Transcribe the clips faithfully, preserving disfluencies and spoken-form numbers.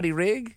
rig?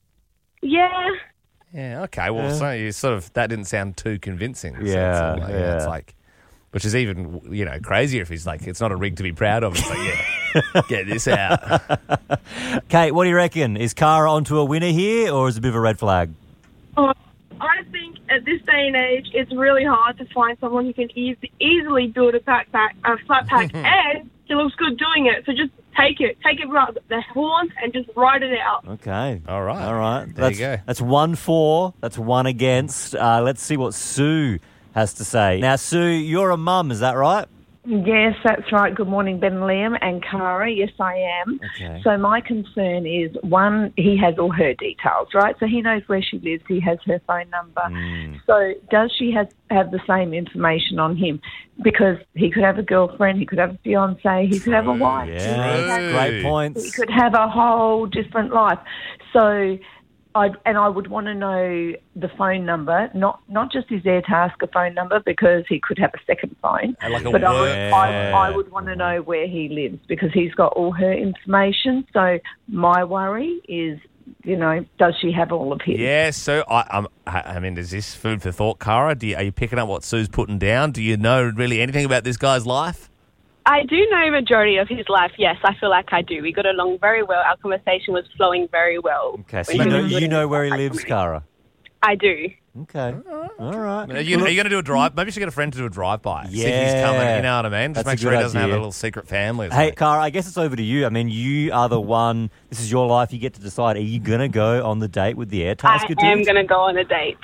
Yeah. Yeah, okay. Well, Yeah. so you sort of, that didn't sound too convincing. So Yeah, it's like, yeah. It's like, which is even, you know, crazier if he's like, it's not a rig to be proud of. It's like, yeah, get this out. Kate, what do you reckon? Is Cara onto a winner here, or is it a bit of a red flag? Oh, I think at this day and age, it's really hard to find someone who can eas- easily build a backpack, a flat pack, and he looks good doing it. So just take it, take it by the horns, and just ride it out. Okay. All right. All right. There that's, you go. That's one for. That's one against. Uh, let's see what Sue has to say. Now, Sue, you're a mum, is that right? Yes, that's right. Good morning, Ben and Liam and Cara. Yes, I am. Okay. So my concern is, one, he has all her details, right? So he knows where she lives. He has her phone number. Mm. So does she has, have the same information on him? Because he could have a girlfriend, he could have a fiancé, he could have a wife. Yeah, True. that's great He points. could have a whole different life. So, I and I would want to know the phone number, not not just his Airtasker phone number, because he could have a second phone. And like a but I would, work I, I would want to know where he lives, because he's got all her information. So my worry is, you know, does she have all of his? Yeah, so, I, um, I I mean, is this food for thought, Cara? Do you, are you picking up what Sue's putting down? Do you know really anything about this guy's life? I do know majority of his life, yes. I feel like I do. We got along very well. Our conversation was flowing very well. Okay, so When you he know, was you doing know where he the lives, backpack. Cara? I do. Okay. All right. Are you, are you going to do a drive? Maybe you should get a friend to do a drive-by. See if he's Yeah. coming, you know what I mean? Just That's a make sure good he doesn't have a idea. little secret family. or Hey, something. Cara, I guess it's over to you. I mean, you are the one. This is your life. You get to decide. Are you going to go on the date with the Airtasker I am dude? going to go on a date.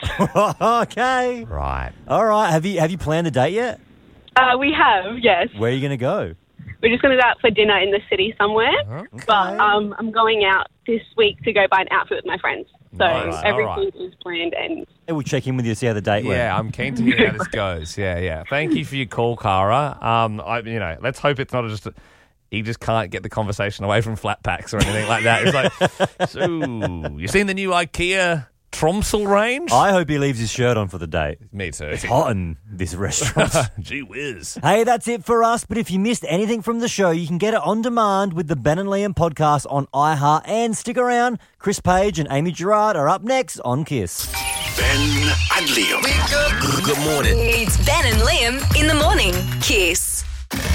Okay. Right. All right. Have you have you planned the date yet? Uh, we have, yes. Where are you going to go? We're just going to go out for dinner in the city somewhere. Okay. But um, I'm going out this week to go buy an outfit with my friends. So Nice. All everything is planned and Hey, we'll check in with you to see how the date went. Yeah, I'm keen to hear how this goes. Yeah, yeah. Thank you for your call, Cara. Um, I, you know, let's hope it's not just a, he just can't get the conversation away from flat packs or anything like that. It's like, so you seen the new IKEA Tromsø range? I hope he leaves his shirt on for the date. Me too. It's hot in this restaurant. Gee whiz. Hey, that's it for us. But if you missed anything from the show, you can get it on demand with the Ben and Liam podcast on iHeart. And stick around. Chris Page and Amy Gerard are up next on Kiss. Ben and Liam. Good morning. It's Ben and Liam in the morning. Kiss.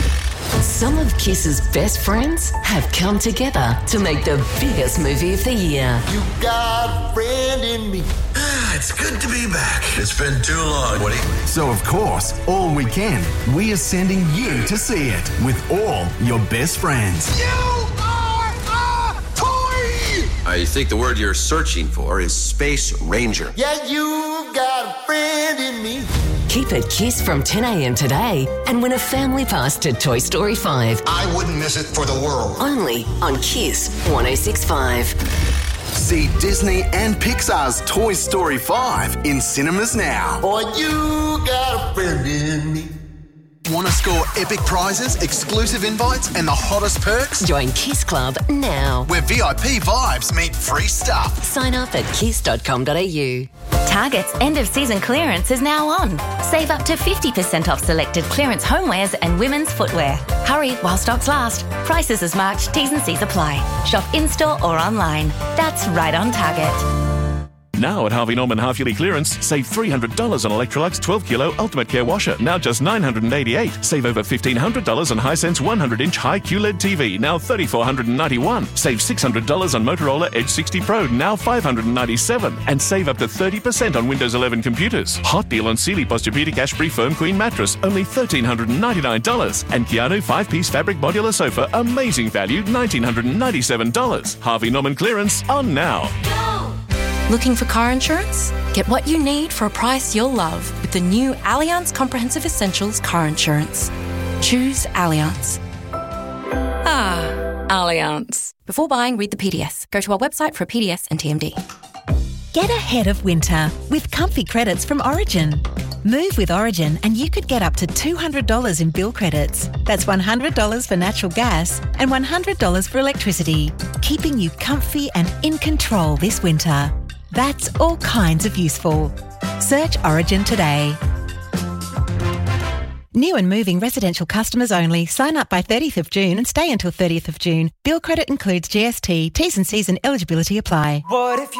Some of Kiss's best friends have come together to make the biggest movie of the year. You got a friend in me. Ah, it's good to be back. It's been too long, Woody. So, of course, all weekend, we are sending you to see it with all your best friends. You are a toy! I think the word you're searching for is Space Ranger. Yeah, you've got a friend in me. Keep it Kiss from ten a.m. today and win a family pass to Toy Story five. I wouldn't miss it for the world. Only on Kiss one oh six point five. See Disney and Pixar's Toy Story five in cinemas now. Boy, you got a friend in me. Want to score epic prizes, exclusive invites, and the hottest perks? Join Kiss Club now. Where V I P vibes meet free stuff. Sign up at kiss dot com dot a u. Target's end-of-season clearance is now on. Save up to fifty percent off selected clearance homewares and women's footwear. Hurry while stocks last. Prices as marked, T's and C's apply. Shop in-store or online. That's right on Target. Now at Harvey Norman half-yearly clearance, save three hundred dollars on Electrolux twelve kilo Ultimate Care Washer, now just nine hundred eighty-eight dollars. Save over fifteen hundred dollars on Hisense one hundred inch high Q L E D T V, now three thousand four hundred ninety-one dollars. Save six hundred dollars on Motorola Edge sixty Pro, now five hundred ninety-seven dollars. And save up to thirty percent on Windows eleven computers. Hot deal on Sealy Posturepedic Ashbury Firm Queen Mattress, only one thousand three hundred ninety-nine dollars. And Keanu five-piece fabric modular sofa, amazing value, one thousand nine hundred ninety-seven dollars. Harvey Norman clearance on now. Looking for car insurance? Get what you need for a price you'll love with the new Allianz Comprehensive Essentials car insurance. Choose Allianz. Ah, Allianz. Before buying, read the P D S. Go to our website for a P D S and T M D. Get ahead of winter with comfy credits from Origin. Move with Origin and you could get up to two hundred dollars in bill credits. That's one hundred dollars for natural gas and one hundred dollars for electricity, keeping you comfy and in control this winter. That's all kinds of useful. Search Origin today. New and moving residential customers only. Sign up by thirtieth of June and stay until thirtieth of June. Bill credit includes G S T. T's and C's and eligibility apply. What if